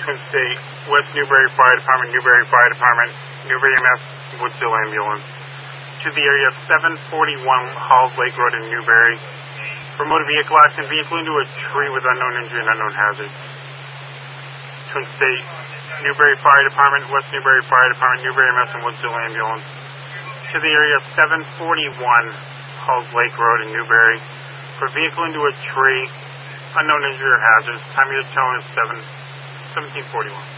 Twin State, West Newbury Fire Department, Newbury Fire Department, Newbury MS, Woodsville Ambulance. To the area of 741 Halls Lake Road in Newbury. For motor vehicle accident, vehicle into a tree with unknown injury and unknown hazard. Twin State, Newbury Fire Department, West Newbury Fire Department, Newbury MS, and Woodsville Ambulance. To the area of 741 Halls Lake Road in Newbury. For vehicle into a tree, unknown injury or hazard. Time of your tone is 1741.